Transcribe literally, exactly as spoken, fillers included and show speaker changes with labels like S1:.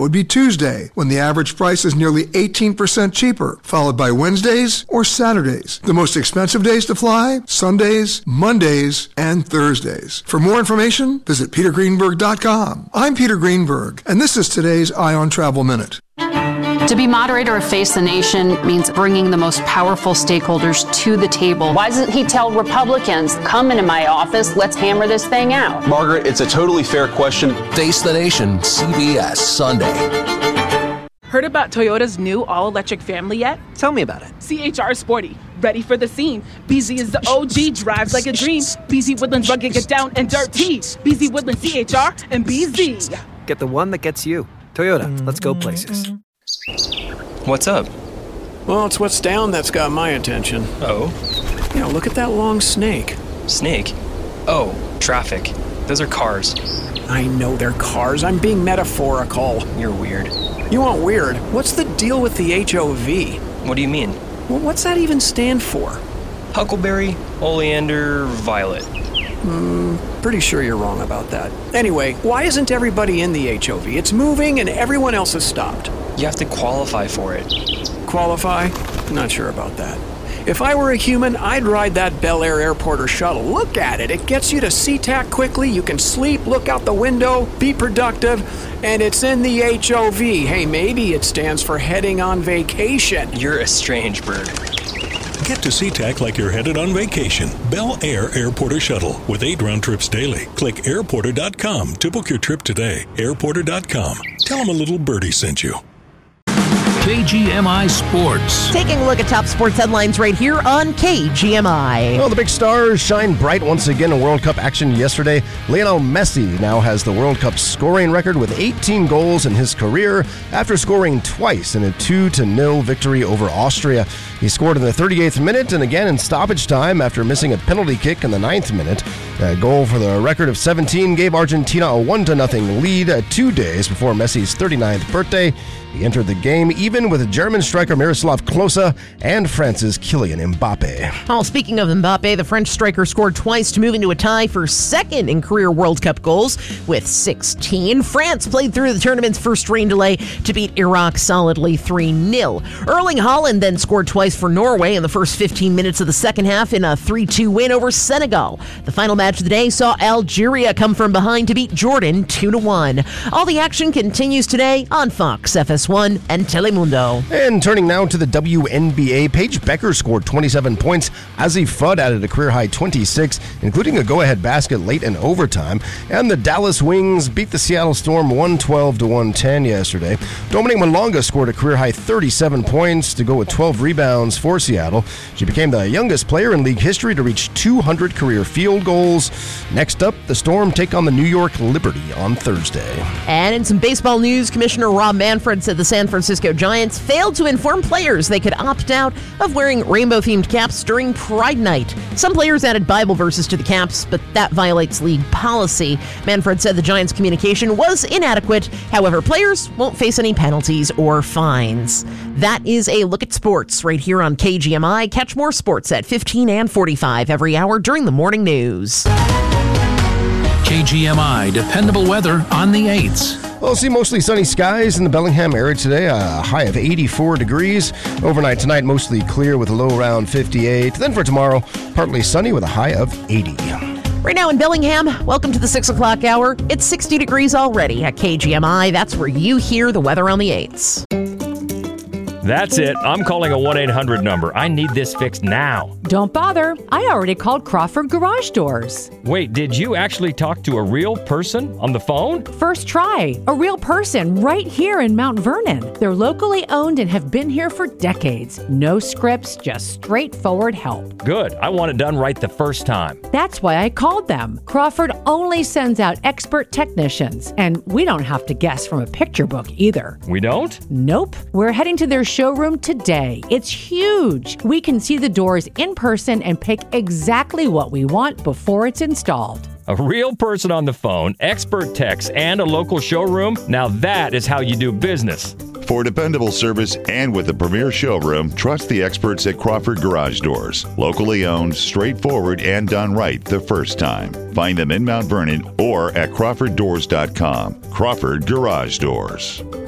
S1: would be Tuesday, when the average price is nearly eighteen percent cheaper, followed by Wednesdays or Saturdays. The most expensive days to fly? Sundays, Mondays, and Thursdays. For more information, visit peter greenberg dot com. I'm Peter Greenberg, and this is today's Eye on Travel Minute.
S2: To be moderator of Face the Nation means bringing the most powerful stakeholders to the table. Why doesn't he tell Republicans, come into my office, let's hammer this thing out?
S3: Margaret, it's a totally fair question.
S4: Face the Nation, C B S, Sunday.
S5: Heard about Toyota's new all-electric family yet?
S6: Tell me about it.
S5: C H R Sporty. Ready for the scene. B Z is the O G, drives like a dream. B Z Woodlands rugged, get down and dirty. B Z Woodlands C H R and B Z.
S6: Get the one that gets you. Toyota, let's go places.
S7: What's up?
S8: Well, it's what's down that's got my attention.
S7: Oh?
S8: Yeah, look at that long snake.
S7: Snake? Oh, traffic. Those are cars.
S8: I know they're cars. I'm being metaphorical.
S7: You're weird.
S8: You want weird? What's the deal with the H O V?
S7: What do you mean?
S8: Well, what's that even stand for?
S7: Huckleberry, oleander, violet.
S8: Hmm, pretty sure you're wrong about that. Anyway, why isn't everybody in the H O V? It's moving and everyone else has stopped.
S7: You have to qualify for it.
S8: Qualify? Not sure about that. If I were a human, I'd ride that Bel Air airport or shuttle. Look at it. It gets you to SeaTac quickly. You can sleep, look out the window, be productive, and it's in the H O V. Hey, maybe it stands for heading on vacation.
S7: You're a strange bird.
S9: Get to SeaTac like you're headed on vacation. Bel Air Airporter Shuttle with eight round trips daily. Click airporter dot com to book your trip today. airporter dot com. Tell them a little birdie sent you.
S10: K G M I Sports.
S11: Taking a look at top sports headlines right here on K G M I.
S12: Well, the big stars shine bright once again in World Cup action yesterday. Lionel Messi now has the World Cup scoring record with eighteen goals in his career after scoring twice in a two to nil victory over Austria. He scored in the thirty-eighth minute and again in stoppage time after missing a penalty kick in the ninth minute. A goal for the record of seventeen gave Argentina a one to nothing lead two days before Messi's thirty-ninth birthday. He entered the game even with German striker Miroslav Klose and France's Kylian Mbappe.
S11: Oh, speaking of Mbappe, the French striker scored twice to move into a tie for second in career World Cup goals with sixteen. France played through the tournament's first rain delay to beat Iraq solidly three nil. Erling Haaland then scored twice for Norway in the first fifteen minutes of the second half in a three two win over Senegal. The final match of the day saw Algeria come from behind to beat Jordan two to one. All the action continues today on Fox, F S one, and Telemundo.
S12: And turning now to the W N B A, Paige Becker scored twenty-seven points. Azzi Fudd added a career-high twenty-six, including a go-ahead basket late in overtime. And the Dallas Wings beat the Seattle Storm one twelve to one ten yesterday. Dominique Malonga scored a career-high thirty-seven points to go with twelve rebounds for Seattle. She became the youngest player in league history to reach two hundred career field goals. Next up, the Storm take on the New York Liberty on Thursday.
S11: And in some baseball news, Commissioner Rob Manfred said the San Francisco Giants failed to inform players they could opt out of wearing rainbow-themed caps during Pride Night. Some players added Bible verses to the caps, but that violates league policy. Manfred said the Giants' communication was inadequate. However, players won't face any penalties or fines. That is a look at sports right here on K G M I. Catch more sports at fifteen and forty-five every hour during the morning news.
S10: K G M I, dependable weather on the eights.
S12: We'll see mostly sunny skies in the Bellingham area today, a high of eighty-four degrees. Overnight tonight, mostly clear with a low around fifty-eight. Then for tomorrow, partly sunny with a high of eighty.
S11: Right now in Bellingham, welcome to the six o'clock hour. It's sixty degrees already at K G M I. That's where you hear the weather on the eights.
S13: That's it. I'm calling a one eight hundred number. I need this fixed now.
S14: Don't bother. I already called Crawford Garage Doors.
S13: Wait, did you actually talk to a real person on the phone?
S14: First try. A real person right here in Mount Vernon. They're locally owned and have been here for decades. No scripts, just straightforward help.
S13: Good. I want it done right the first time.
S14: That's why I called them. Crawford only sends out expert technicians, and we don't have to guess from a picture book either.
S13: We don't?
S14: Nope. We're heading to their showroom today. It's huge. We can see the doors in person and pick exactly what we want before it's installed.
S13: A real person on the phone, expert techs, and a local showroom? Now that is how you do business.
S15: For dependable service and with a premier showroom, trust the experts at Crawford Garage Doors. Locally owned, straightforward, and done right the first time. Find them in Mount Vernon or at crawford doors dot com. Crawford Garage Doors.